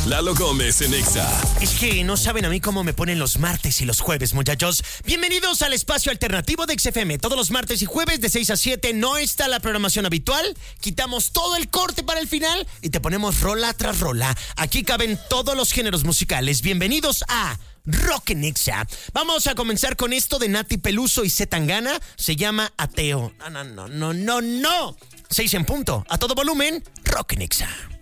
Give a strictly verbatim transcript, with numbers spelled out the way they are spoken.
Lalo Gómez en Exa. Es que no saben a mí cómo me ponen los martes y los jueves, muchachos. Bienvenidos al espacio alternativo de X F M. Todos los martes y jueves de seis a siete no está la programación habitual. Quitamos todo el corte para el final y te ponemos rola tras rola. Aquí caben todos los géneros musicales. Bienvenidos a Rock en Exa. Vamos a comenzar con esto de Nati Peluso y C. Tangana. Se llama Ateo. No, no, no, no, no, no. Seis en punto. A todo volumen, Rock en Exa.